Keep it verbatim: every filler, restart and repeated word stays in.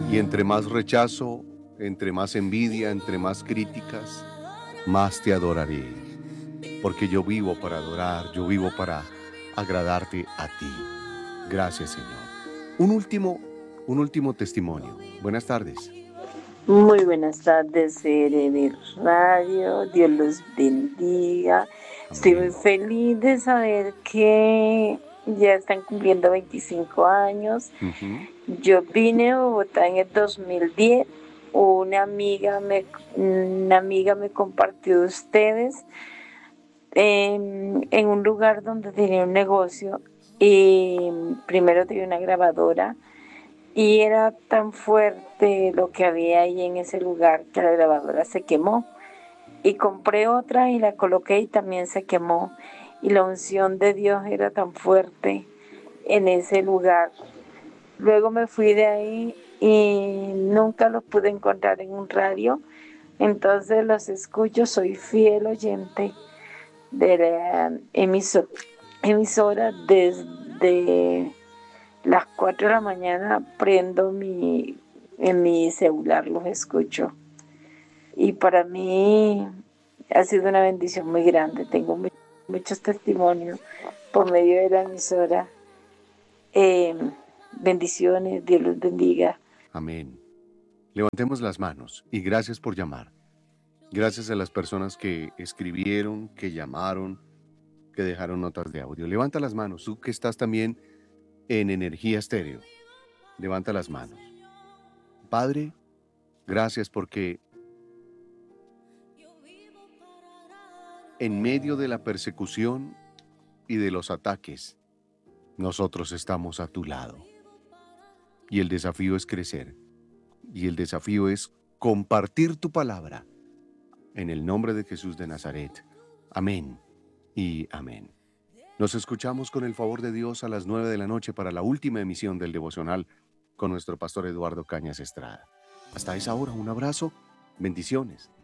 Y entre más rechazo, entre más envidia, entre más críticas, más te adoraré. Porque yo vivo para adorar, yo vivo para agradarte a ti. Gracias, Señor. Un último, un último testimonio. Buenas tardes. Muy buenas tardes, Sereni Radio. Dios los bendiga. Estoy muy Amén. feliz de saber que ya están cumpliendo veinticinco años. Ujú. Yo vine a Bogotá en el dos mil diez. Una amiga me, una amiga me compartió de ustedes en, en un lugar donde tenía un negocio. Y primero tenía una grabadora y era tan fuerte lo que había ahí en ese lugar que la grabadora se quemó. Y compré otra y la coloqué y también se quemó. Y la unción de Dios era tan fuerte en ese lugar. Luego me fui de ahí y nunca los pude encontrar en un radio. Entonces los escucho, soy fiel oyente de la emiso- emisora desde las cuatro de la mañana. Prendo mi, en mi celular, los escucho. Y para mí ha sido una bendición muy grande. Tengo mu- muchos testimonios por medio de la emisora. Eh, Bendiciones, Dios los bendiga. Amén. Levantemos las manos y gracias por llamar. Gracias a las personas que escribieron, que llamaron, que dejaron notas de audio. Levanta las manos, tú que estás también en Energía Estéreo. Levanta las manos. Padre, gracias porque en medio de la persecución y de los ataques, nosotros estamos a tu lado. Y el desafío es crecer. Y el desafío es compartir tu palabra. En el nombre de Jesús de Nazaret. Amén y amén. Nos escuchamos con el favor de Dios a las nueve de la noche para la última emisión del devocional con nuestro pastor Eduardo Cañas Estrada. Hasta esa hora, un abrazo, bendiciones.